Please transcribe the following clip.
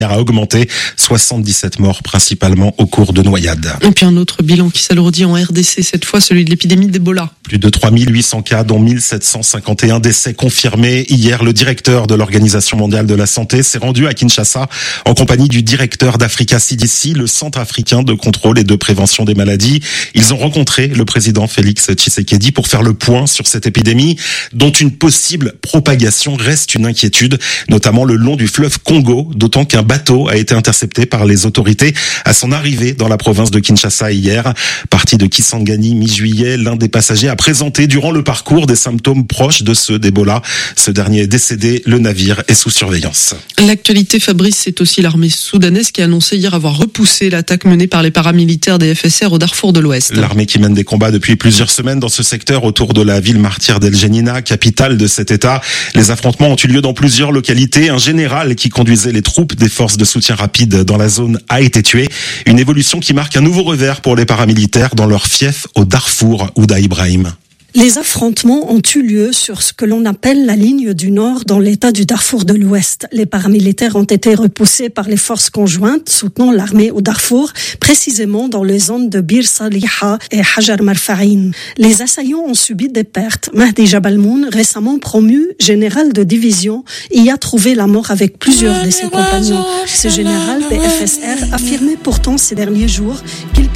a augmenté, 77 morts principalement au cours de noyades. Et puis un autre bilan qui s'alourdit en RDC, cette fois celui de l'épidémie d'Ebola. Plus de 3800 cas, dont 1751 décès confirmés. Hier, le directeur de l'Organisation mondiale de la santé s'est rendu à Kinshasa en compagnie du directeur d'Africa CDC, le Centre africain de contrôle et de prévention des maladies. Ils ont rencontré le président Félix Tshisekedi pour faire le point sur cette épidémie, dont une possible propagation reste une inquiétude, notamment le long du fleuve Congo, d'autant qu'un bateau a été intercepté par les autorités à son arrivée dans la province de Kinshasa hier. Parti de Kisangani mi-juillet, l'un des passagers a présenté durant le parcours des symptômes proches de ceux d'Ebola. Ce dernier est décédé, le navire est sous surveillance. L'actualité, Fabrice, c'est aussi l'armée soudanaise qui a annoncé hier avoir repoussé l'attaque menée par les paramilitaires des FSR au Darfour de l'Ouest. L'armée qui mène des combats depuis plusieurs semaines dans ce secteur autour de la ville martyre d'El Génina, capitale de cet État. Les affrontements ont eu lieu dans plusieurs localités. Un général qui conduisait les troupes des forces de soutien rapide dans la zone a été tué. Une évolution qui marque un nouveau revers pour les paramilitaires dans leur fief au Darfour, Ouda Ibrahim. Les affrontements ont eu lieu sur ce que l'on appelle la ligne du Nord dans l'état du Darfour de l'Ouest. Les paramilitaires ont été repoussés par les forces conjointes soutenant l'armée au Darfour, précisément dans les zones de Bir Saliha et Hajar Marfa'in. Les assaillants ont subi des pertes. Mahdi Jabalmoun, récemment promu général de division, y a trouvé la mort avec plusieurs de ses compagnons. Ce général des FSR affirmait pourtant ces derniers jours qu'il